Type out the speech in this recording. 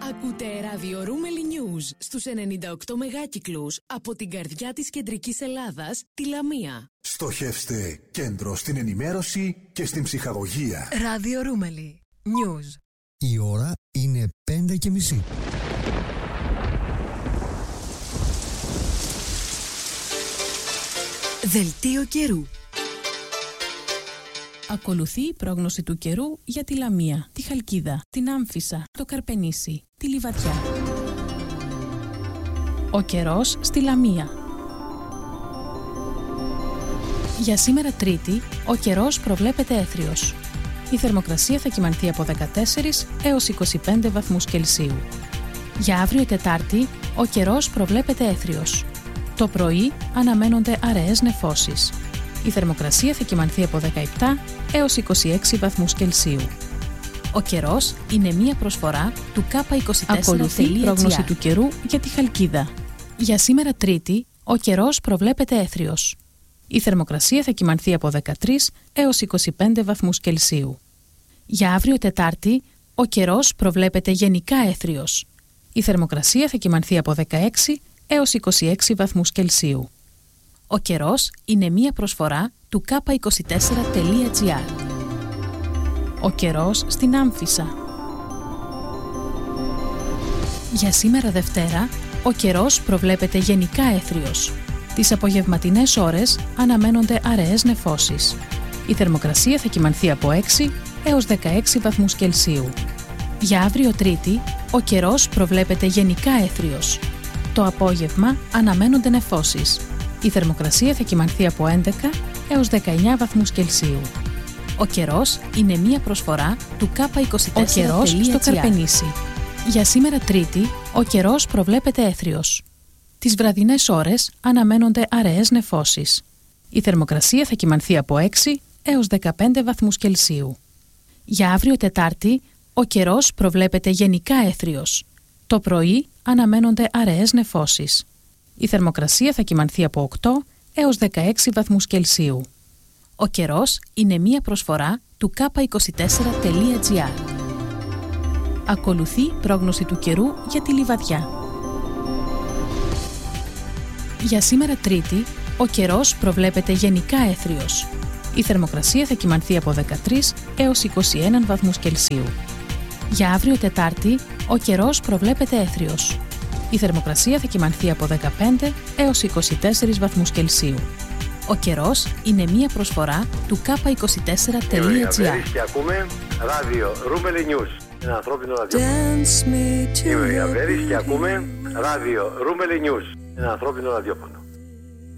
Ακούτε ράδιο Ρούμελι News στους 98 μεγάκυκλους από την καρδιά της κεντρικής Ελλάδας, τη Λαμία. Στοχεύστε κέντρο στην ενημέρωση και στην ψυχαγωγία. Ράδιο Ρούμελι News. Η ώρα είναι 5:30. Δελτίο καιρού. Ακολουθεί η πρόγνωση του καιρού για τη Λαμία, τη Χαλκίδα, την Άμφισσα, το Καρπενήσι, τη Λιβαδιά. Ο καιρός στη Λαμία. Για σήμερα Τρίτη, ο καιρός προβλέπεται έθριος. Η θερμοκρασία θα κυμανθεί από 14 έως 25 βαθμούς Κελσίου. Για αύριο Τετάρτη, ο καιρός προβλέπεται έθριος. Το πρωί αναμένονται αραιές νεφώσεις. Η θερμοκρασία θα κυμανθεί από 17 έως 26 βαθμούς Κελσίου. Ο καιρός είναι μία προσφορά του K24.gr. Ακολουθεί η πρόγνωση του καιρού για τη Χαλκίδα. Για σήμερα Τρίτη, ο καιρός προβλέπεται έθριος. Η θερμοκρασία θα κυμανθεί από 13 έως 25 βαθμούς Κελσίου. Για αύριο Τετάρτη, ο καιρός προβλέπεται γενικά έθριος. Η θερμοκρασία θα κυμανθεί από 16 έως 26 βαθμούς Κελσίου. Ο καιρός είναι μία προσφορά του K24.gr. Ο καιρός στην Άμφισσα. Για σήμερα Δευτέρα, ο καιρός προβλέπεται γενικά έθριος. Τις απογευματινές ώρες αναμένονται αραιές νεφώσεις. Η θερμοκρασία θα κυμανθεί από 6 έως 16 βαθμούς Κελσίου. Για αύριο Τρίτη, ο καιρός προβλέπεται γενικά έθριος. Το απόγευμα αναμένονται νεφώσεις. Η θερμοκρασία θα κυμανθεί από 11 έως 19 βαθμούς Κελσίου. Ο καιρός είναι μία προσφορά του K24.gr. Ο καιρός στο Καρπενήσι. Για σήμερα Τρίτη, ο καιρός προβλέπεται έθριος. Τις βραδινές ώρες αναμένονται αραιές νεφώσεις. Η θερμοκρασία θα κυμανθεί από 6 έως 15 βαθμούς Κελσίου. Για αύριο Τετάρτη, ο καιρός προβλέπεται γενικά έθριος. Το πρωί αναμένονται αραιές νεφώσεις. Η θερμοκρασία θα κυμανθεί από 8 έως 16 βαθμούς Κελσίου. Ο καιρός είναι μία προσφορά του K24.gr. Ακολουθεί πρόγνωση του καιρού για τη Λιβαδιά. Για σήμερα Τρίτη, ο καιρός προβλέπεται γενικά έθριος. Η θερμοκρασία θα κυμανθεί από 13 έως 21 βαθμούς Κελσίου. Για αύριο Τετάρτη, ο καιρός προβλέπεται έθριος. Η θερμοκρασία θα κυμανθεί από 15 έως 24 βαθμούς Κελσίου. Ο καιρός είναι μία προσφορά του K24.gr. Και ακούμε ράδιο Ρούμελι News. Ένα ανθρώπινο ραδιόφωνο. Είμαι η Αβέρης και ακούμε ράδιο Ρούμελι News. Ένα ανθρώπινο ραδιόφωνο.